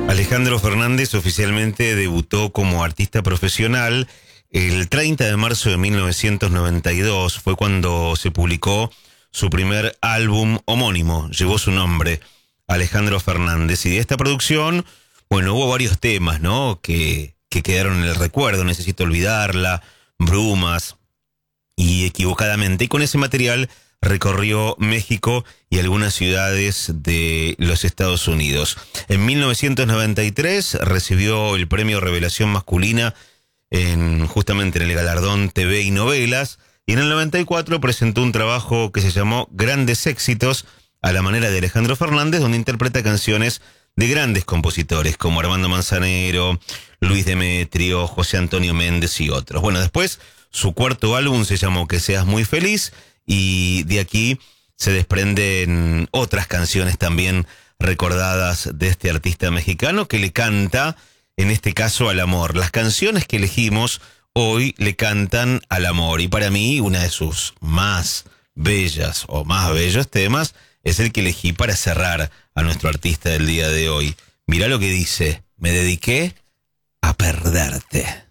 Alejandro Fernández oficialmente debutó como artista profesional el 30 de marzo de 1992. Fue cuando se publicó su primer álbum homónimo. Llevó su nombre, Alejandro Fernández. Y de esta producción, bueno, hubo varios temas, ¿no? Que quedaron en el recuerdo. Necesito olvidarla, Brumas y Equivocadamente. Y con ese material recorrió México y algunas ciudades de los Estados Unidos. En 1993 recibió el premio Revelación Masculina justamente en el galardón TV y Novelas, y en el 94 presentó un trabajo que se llamó Grandes Éxitos, a la manera de Alejandro Fernández, donde interpreta canciones de grandes compositores como Armando Manzanero, Luis Demetrio, José Antonio Méndez y otros. Bueno, después su cuarto álbum se llamó Que Seas Muy Feliz, y de aquí se desprenden otras canciones también recordadas de este artista mexicano que le canta, en este caso, al amor. Las canciones que elegimos hoy le cantan al amor, y para mí una de sus más bellas o más bellos temas es el que elegí para cerrar a nuestro artista del día de hoy. Mirá lo que dice: me dediqué a perderte.